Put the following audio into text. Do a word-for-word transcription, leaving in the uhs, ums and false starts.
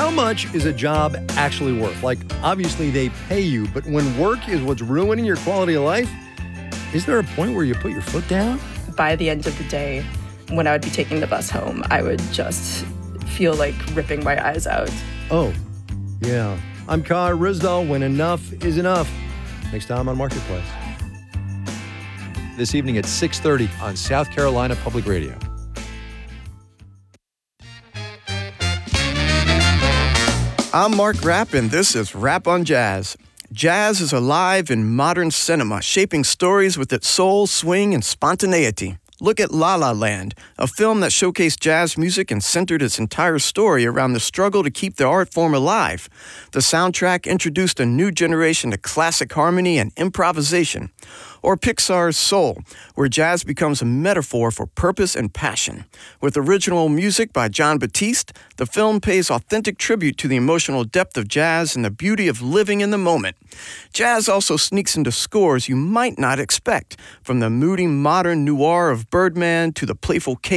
How much is a job actually worth? Like, obviously they pay you, but when work is what's ruining your quality of life, is there a point where you put your foot down? By the end of the day, when I would be taking the bus home, I would just feel like ripping my eyes out. Oh, yeah. I'm Kai Ryssdal when enough is enough. Next time on Marketplace. This evening at six thirty on South Carolina Public Radio. I'm Mark Rapp, and this is Rap on Jazz. Jazz is alive in modern cinema, shaping stories with its soul, swing, and spontaneity. Look at La La Land, a film that showcased jazz music and centered its entire story around the struggle to keep the art form alive. The soundtrack introduced a new generation to classic harmony and improvisation. Or Pixar's Soul, where jazz becomes a metaphor for purpose and passion. With original music by Jon Batiste, the film pays authentic tribute to the emotional depth of jazz and the beauty of living in the moment. Jazz also sneaks into scores you might not expect, from the moody modern noir of Birdman to the playful